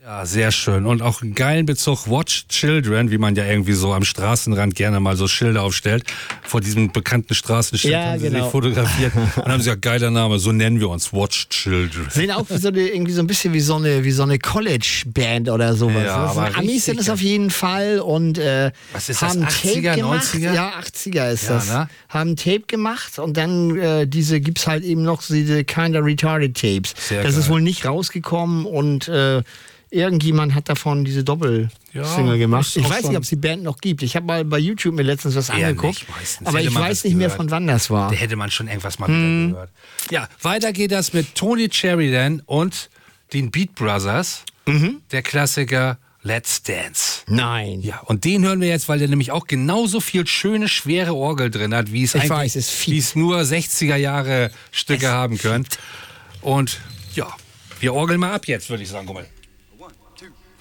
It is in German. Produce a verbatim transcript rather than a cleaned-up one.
Ja, sehr schön. Und auch einen geilen Bezug, Watch Children, wie man ja irgendwie so am Straßenrand gerne mal so Schilder aufstellt. Vor diesem bekannten Straßenschild Ja, haben sie genau. sich fotografiert. Und haben sie gesagt, geiler Name, so nennen wir uns, Watch Children. Sehen auch wie so eine, irgendwie so ein bisschen wie so eine, wie so eine College-Band oder sowas. Ja, das sind aber Amis sind es richtig auf jeden Fall und äh, Was ist das, haben achtziger, Tape gemacht. neunziger? Ja, achtziger ist Ja, das. ne? Haben Tape gemacht und dann äh, diese gibt's halt eben noch diese Kinda Retarded Tapes. Sehr das geil. ist wohl nicht rausgekommen und äh, irgendjemand hat davon diese Doppel-Single Ja, gemacht. ist Ich auch weiß schon- nicht, ob es die Band noch gibt. Ich habe mal bei YouTube mir letztens was Eher angeguckt, nicht, meistens. aber Hätte ich man weiß was nicht mehr, gehört. von wann das war. Da hätte man schon irgendwas mal wieder gehört. Ja, weiter geht das mit Tony Sheridan und den Beat Brothers. Der Klassiker Let's Dance. Nein. Ja, und den hören wir jetzt, weil der nämlich auch genauso viel schöne, schwere Orgel drin hat, wie es Ich eigentlich, weiß, es fiebt. wie es nur sechziger Jahre Stücke haben können. Und ja, wir orgeln mal ab jetzt, würde ich sagen, Gummel. One, two,